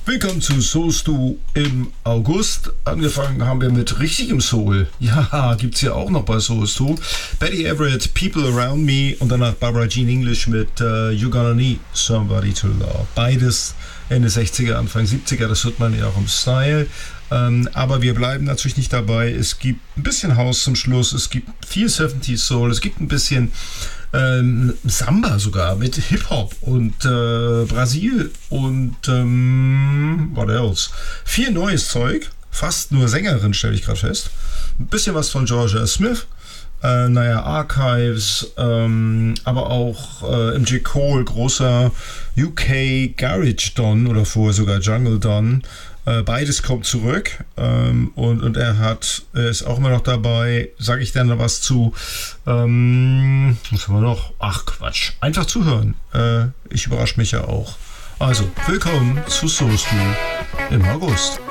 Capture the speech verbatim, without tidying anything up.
Willkommen zu Soul Stew im August. Angefangen haben wir mit richtigem Soul. Ja, gibt's hier auch noch bei Soul Stew. Betty Everett, People Around Me und danach Barbara Jean English mit uh, You're Gonna Need Somebody to Love. Beides Ende sechziger, Anfang siebziger, das hört man ja auch im Style. Ähm, aber wir bleiben natürlich nicht dabei. Es gibt ein bisschen House zum Schluss, es gibt viel siebziger Soul, es gibt ein bisschen ähm, Samba sogar mit Hip-Hop und äh, Brasil und ähm, what else? Viel neues Zeug, fast nur Sängerin, stelle ich gerade fest. Ein bisschen was von Georgia Smith. Äh, naja, Archives, ähm, aber auch äh, M J. Cole, großer U K Garage Don oder vorher sogar Jungle Don. Äh, beides kommt zurück ähm, und, und er hat, er ist auch immer noch dabei. Sage ich dann noch was zu? Ähm, was haben wir noch? Ach Quatsch, einfach zuhören. Äh, ich überrasche mich ja auch. Also, willkommen zu Soul Stew im August.